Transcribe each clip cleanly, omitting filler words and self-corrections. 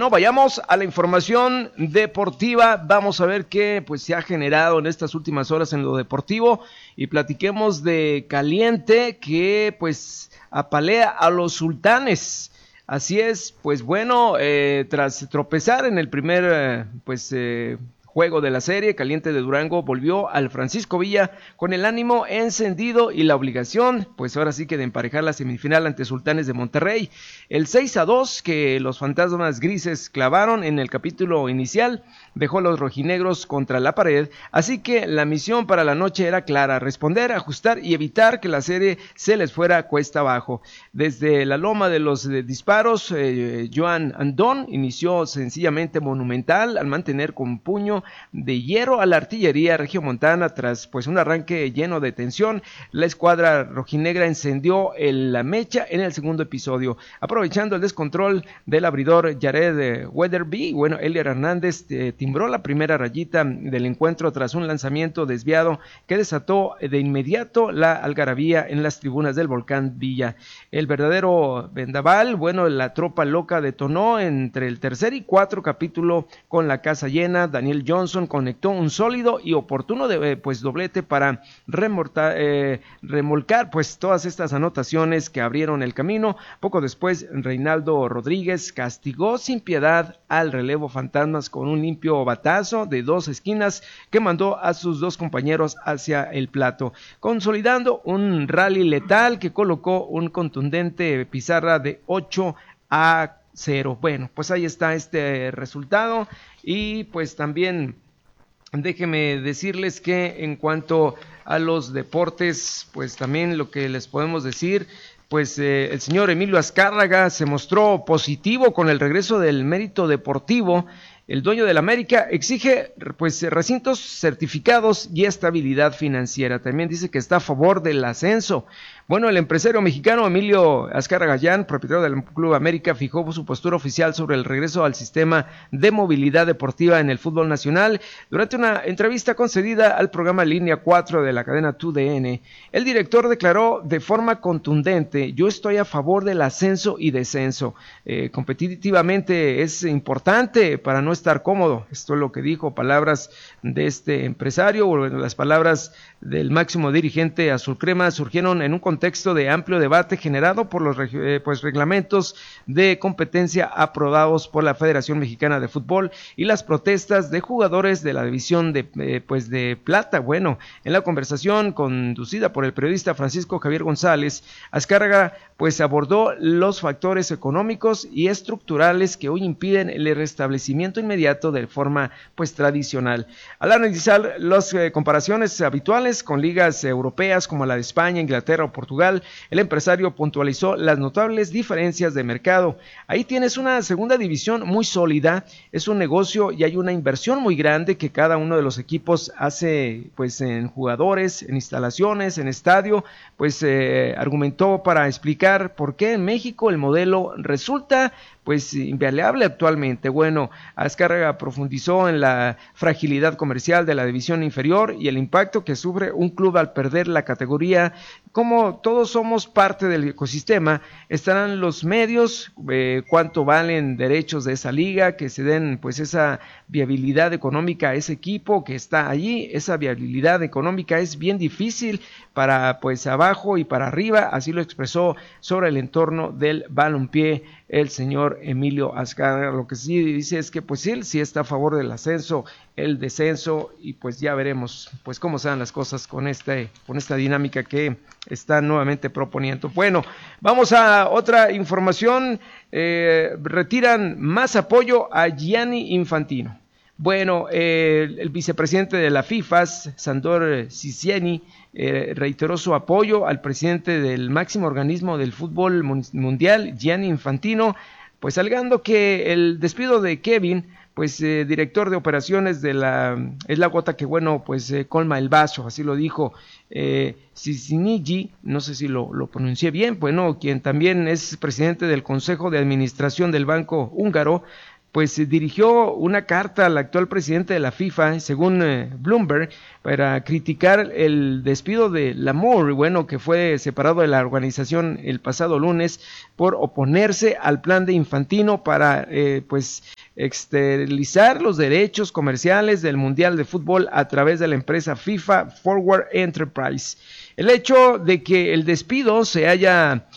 Bueno, vayamos a la información deportiva. Vamos a ver qué pues se ha generado en estas últimas horas en lo deportivo y platiquemos de Caliente, que pues apalea a los Sultanes. Así es, pues bueno, tras tropezar en el primer juego de la serie, Caliente de Durango volvió al Francisco Villa con el ánimo encendido y la obligación, pues ahora sí que de emparejar la semifinal ante Sultanes de Monterrey. El 6-2 que los fantasmas grises clavaron en el capítulo inicial dejó a los rojinegros contra la pared, así que la misión para la noche era clara: responder, ajustar y evitar que la serie se les fuera cuesta abajo. Desde la loma de los disparos, Joan Andón inició sencillamente monumental al mantener con puño de hierro a la artillería regiomontana. Tras pues un arranque lleno de tensión, la escuadra rojinegra encendió la mecha en el segundo episodio, aprovechando el descontrol del abridor Jared Weatherby. Bueno, Elier Hernández timbró la primera rayita del encuentro tras un lanzamiento desviado que desató de inmediato la algarabía en las tribunas del Volcán Villa. El verdadero vendaval, bueno, la tropa loca detonó entre el tercer y cuarto capítulo con la casa llena. Daniel Johnson conectó un sólido y oportuno doblete para remolcar pues todas estas anotaciones que abrieron el camino. Poco después, Reinaldo Rodríguez castigó sin piedad al relevo Fantasmas con un limpio batazo de 2 esquinas que mandó a sus 2 compañeros hacia el plato, consolidando un rally letal que colocó un contundente pizarra de 8-0. Bueno, pues ahí está este resultado. Y pues también déjenme decirles que en cuanto a los deportes, pues también lo que les podemos decir, pues el señor Emilio Azcárraga se mostró positivo con el regreso del mérito deportivo. El dueño del América exige pues recintos certificados y estabilidad financiera. También dice que está a favor del ascenso. Bueno, el empresario mexicano Emilio Azcárraga Gallán, propietario del Club América, fijó su postura oficial sobre el regreso al sistema de movilidad deportiva en el fútbol nacional durante una entrevista concedida al programa Línea 4 de la cadena TUDN. El director declaró de forma contundente: yo estoy a favor del ascenso y descenso. Competitivamente es importante para no estar cómodo. Esto es lo que dijo, palabras de este empresario. Bueno, las palabras del máximo dirigente azul crema surgieron en un contexto de amplio debate generado por los reglamentos de competencia aprobados por la Federación Mexicana de Fútbol y las protestas de jugadores de la división de plata. Bueno, en la conversación conducida por el periodista Francisco Javier González, Azcárraga pues abordó los factores económicos y estructurales que hoy impiden el restablecimiento inmediato de forma pues tradicional. Al analizar las comparaciones habituales con ligas europeas como la de España, Inglaterra o Portugal, el empresario puntualizó las notables diferencias de mercado. Ahí tienes una segunda división muy sólida, es un negocio y hay una inversión muy grande que cada uno de los equipos hace pues en jugadores, en instalaciones, en estadio. Pues argumentó para explicar por qué en México el modelo resulta pues inviable actualmente. Bueno, Azcárraga profundizó en la fragilidad comercial de la división inferior y el impacto que sufre un club al perder la categoría. Como todos somos parte del ecosistema, estarán los medios, cuánto valen derechos de esa liga, que se den pues esa viabilidad económica a ese equipo que está allí. Esa viabilidad económica es bien difícil para pues abajo y para arriba, así lo expresó sobre el entorno del balompié el señor Emilio Azcárraga. Lo que sí dice es que pues él sí está a favor del ascenso, el descenso, y pues ya veremos pues cómo se dan las cosas con esta dinámica que están nuevamente proponiendo. Bueno, vamos a otra información. Retiran más apoyo a Gianni Infantino. Bueno, el vicepresidente de la FIFA, Sandor Ciccieni, reiteró su apoyo al presidente del máximo organismo del fútbol mundial, Gianni Infantino, pues alegando que el despido de Kevin, pues director de operaciones es la gota que colma el vaso, así lo dijo Ciccinigi, no sé si lo pronuncié bien, bueno, quien también es presidente del Consejo de Administración del Banco Húngaro, pues dirigió una carta al actual presidente de la FIFA, según Bloomberg, para criticar el despido de Lamour, bueno, que fue separado de la organización el pasado lunes por oponerse al plan de Infantino para externalizar los derechos comerciales del Mundial de Fútbol a través de la empresa FIFA Forward Enterprise. El hecho de que el despido se haya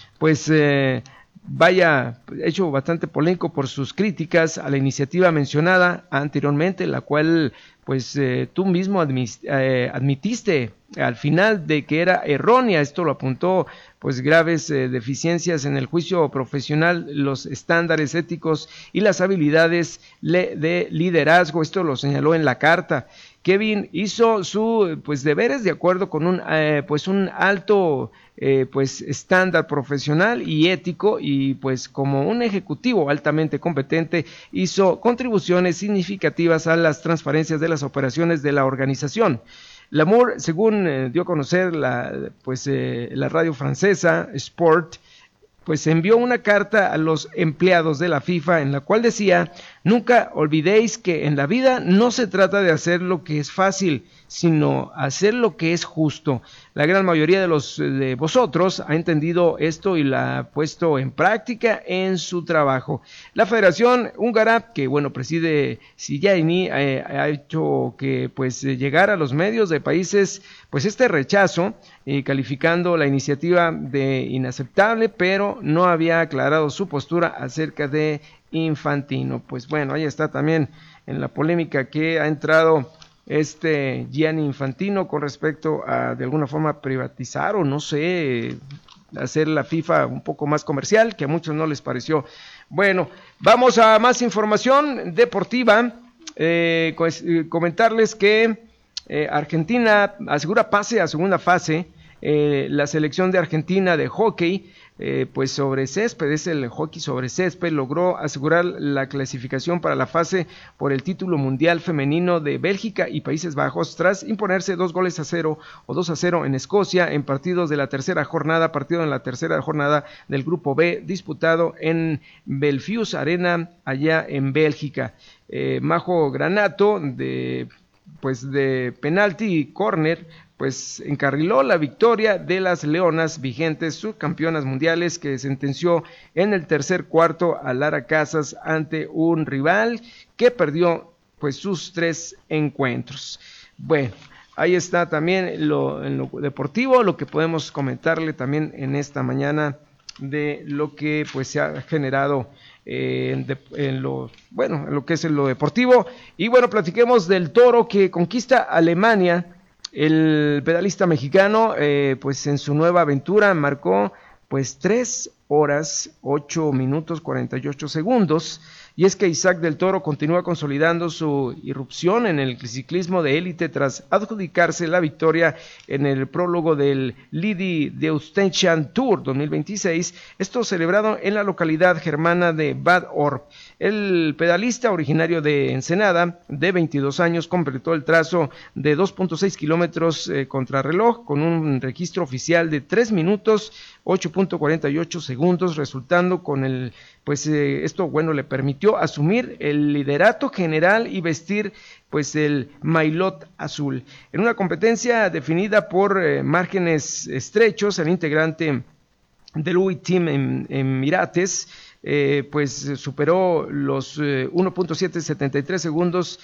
hecho bastante polémico por sus críticas a la iniciativa mencionada anteriormente, la cual tú mismo admitiste al final de que era errónea. Esto lo apuntó graves deficiencias en el juicio profesional, los estándares éticos y las habilidades de liderazgo. Esto lo señaló en la carta. Kevin hizo sus deberes de acuerdo con un alto estándar profesional y ético, y como un ejecutivo altamente competente hizo contribuciones significativas a las transparencias de las operaciones de la organización. Lamour, según dio a conocer la radio francesa Sport, envió una carta a los empleados de la FIFA en la cual decía: nunca olvidéis que en la vida no se trata de hacer lo que es fácil, sino hacer lo que es justo. La gran mayoría de vosotros ha entendido esto y la ha puesto en práctica en su trabajo. La Federación Húngara, que preside Szijjártó, ha hecho que llegar a los medios de países este rechazo, calificando la iniciativa de inaceptable, pero no había aclarado su postura acerca de Infantino. Ahí está también en la polémica que ha entrado Gianni Infantino con respecto a de alguna forma privatizar o no sé, hacer la FIFA un poco más comercial, que a muchos no les pareció. Bueno, vamos a más información deportiva. Comentarles que Argentina asegura pase a segunda fase. La selección de Argentina de hockey sobre césped, es el hockey sobre césped, logró asegurar la clasificación para la fase por el título mundial femenino de Bélgica y Países Bajos tras imponerse 2-0 en Escocia en partido en la tercera jornada del grupo B, disputado en Belfius Arena allá en Bélgica. Majo Granato de penalti y córner encarriló la victoria de las Leonas, vigentes subcampeonas mundiales, que sentenció en el tercer cuarto a Lara Casas ante un rival que perdió sus 3 encuentros. Bueno, ahí está también en lo deportivo, lo que podemos comentarle también en esta mañana de lo que se ha generado en lo que es en lo deportivo. Y platiquemos del Toro, que conquista Alemania. El pedalista mexicano en su nueva aventura marcó 3 horas 8 minutos 48 segundos, y es que Isaac del Toro continúa consolidando su irrupción en el ciclismo de élite tras adjudicarse la victoria en el prólogo del Lidi Deutschland Tour 2026, esto celebrado en la localidad germana de Bad Orb. El pedalista originario de Ensenada, de 22 años, completó el trazo de 2.6 kilómetros contrarreloj con un registro oficial de 3 minutos 8.48 segundos, resultando con el esto le permitió asumir el liderato general y vestir el maillot azul. En una competencia definida por márgenes estrechos, el integrante del UI Team en Emirates superó los 1.773 segundos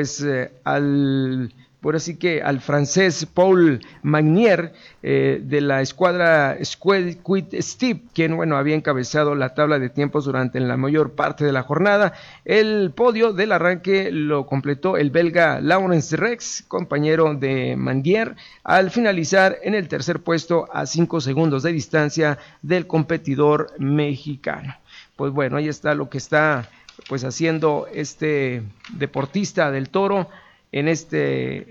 al francés Paul Magnier de la escuadra Quid Steve, quien había encabezado la tabla de tiempos durante la mayor parte de la jornada. El podio del arranque lo completó el belga Laurens Rex, compañero de Magnier, al finalizar en el tercer puesto a 5 segundos de distancia del competidor mexicano. Ahí está lo que está haciendo este deportista del Toro en este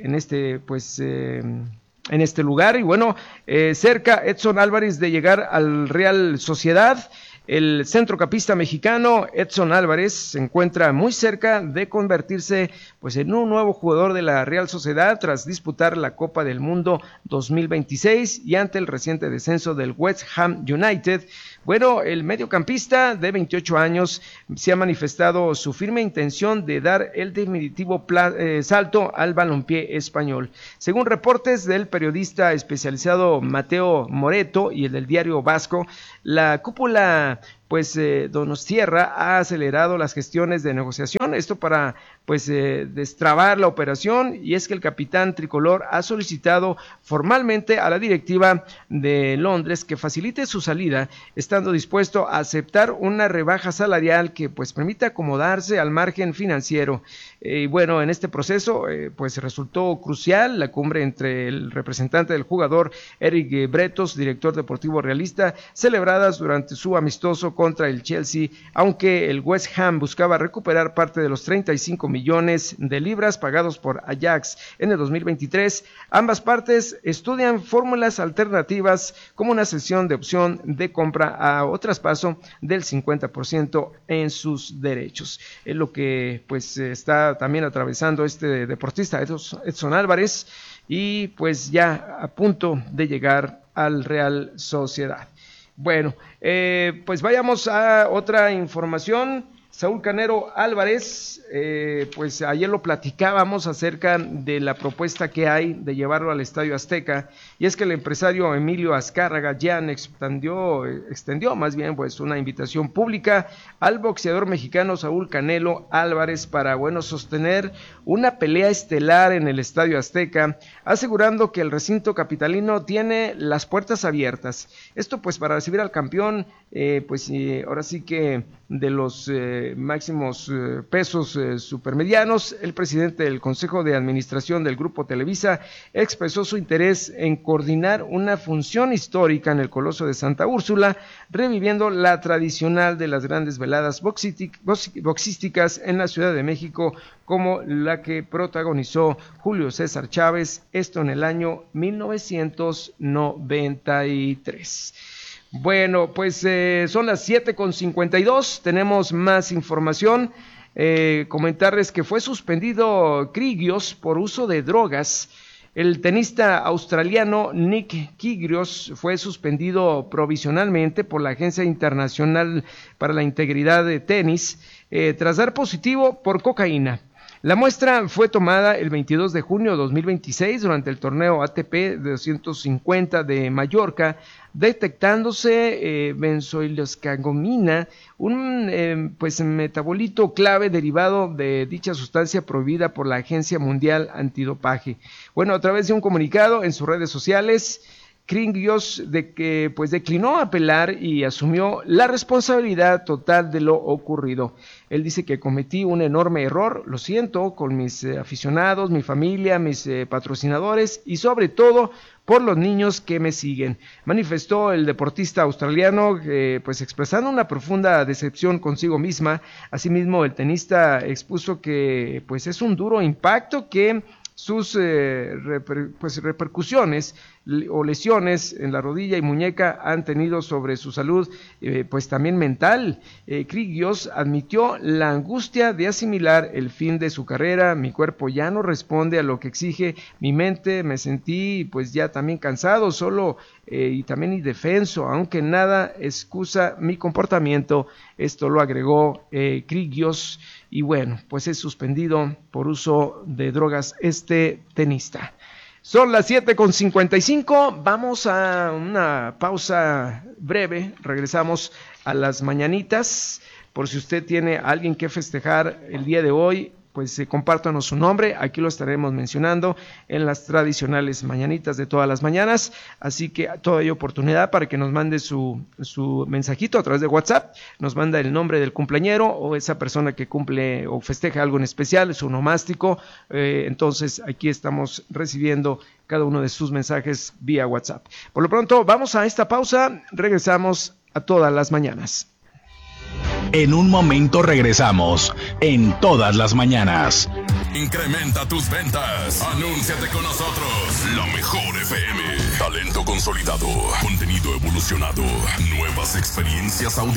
lugar. Y cerca Edson Álvarez de llegar al Real Sociedad. El centrocampista mexicano Edson Álvarez se encuentra muy cerca de convertirse en un nuevo jugador de la Real Sociedad tras disputar la Copa del Mundo 2026 y ante el reciente descenso del West Ham United. El mediocampista de 28 años se ha manifestado su firme intención de dar el definitivo salto al balompié español. Según reportes del periodista especializado Mateo Moreto y el del Diario Vasco, la cúpula pues Donostierra ha acelerado las gestiones de negociación, esto para pues destrabar la operación, y es que el capitán tricolor ha solicitado formalmente a la directiva de Londres que facilite su salida, estando dispuesto a aceptar una rebaja salarial que pues permita acomodarse al margen financiero. Y bueno, en este proceso pues resultó crucial la cumbre entre el representante del jugador Eric Bretos, director deportivo realista, celebradas durante su amistoso contra el Chelsea, aunque el West Ham buscaba recuperar parte de los 35 millones de libras pagados por Ajax en el 2023. Ambas partes estudian fórmulas alternativas como una cesión de opción de compra o traspaso del 50% en sus derechos. Es lo que pues está también atravesando este deportista Edson Álvarez, y pues ya a punto de llegar al Real Sociedad. Bueno, pues vayamos a otra información. Saúl Canero Álvarez, pues ayer lo platicábamos acerca de la propuesta que hay de llevarlo al Estadio Azteca, y es que el empresario Emilio Azcárraga ya extendió más bien pues una invitación pública al boxeador mexicano Saúl Canelo Álvarez para sostener una pelea estelar en el Estadio Azteca, asegurando que el recinto capitalino tiene las puertas abiertas. Esto pues para recibir al campeón, ahora sí que de los máximos pesos supermedianos. El presidente del Consejo de Administración del Grupo Televisa expresó su interés en coordinar una función histórica en el Coloso de Santa Úrsula, reviviendo la tradicional de las grandes veladas boxísticas en la Ciudad de México, como la que protagonizó Julio César Chávez, esto en el año 1993. Bueno, pues son las 7:52, tenemos más información. Comentarles que fue suspendido Kyrgios por uso de drogas. El tenista australiano Nick Kyrgios fue suspendido provisionalmente por la Agencia Internacional para la Integridad de Tenis tras dar positivo por cocaína. La muestra fue tomada el 22 de junio de 2026 durante el torneo ATP de 250 de Mallorca, detectándose benzoiloscagomina, un metabolito clave derivado de dicha sustancia prohibida por la Agencia Mundial Antidopaje. Bueno, a través de un comunicado en sus redes sociales, Kyrgios declinó apelar y asumió la responsabilidad total de lo ocurrido. Él dice que cometí un enorme error, lo siento, con mis aficionados, mi familia, mis patrocinadores y sobre todo por los niños que me siguen, manifestó el deportista australiano, expresando una profunda decepción consigo misma. Asimismo, el tenista expuso que es un duro impacto que sus repercusiones o lesiones en la rodilla y muñeca han tenido sobre su salud, también mental. Kyrgios admitió la angustia de asimilar el fin de su carrera. Mi cuerpo ya no responde a lo que exige mi mente, me sentí ya también cansado, solo y también indefenso, aunque nada excusa mi comportamiento. Esto lo agregó Kyrgios, y es suspendido por uso de drogas este tenista. Son las 7:55, vamos a una pausa breve, regresamos a las mañanitas. Por si usted tiene a alguien que festejar el día de hoy, compártanos su nombre, aquí lo estaremos mencionando en las tradicionales mañanitas de todas las mañanas, así que todavía hay oportunidad para que nos mande su mensajito a través de WhatsApp, nos manda el nombre del cumpleañero o esa persona que cumple o festeja algo en especial, su onomástico, entonces aquí estamos recibiendo cada uno de sus mensajes vía WhatsApp. Por lo pronto, vamos a esta pausa, regresamos a todas las mañanas. En un momento regresamos en Todas las Mañanas. Incrementa tus ventas. Anúnciate con nosotros. La mejor FM. Talento consolidado. Contenido evolucionado. Nuevas experiencias audiovisuales.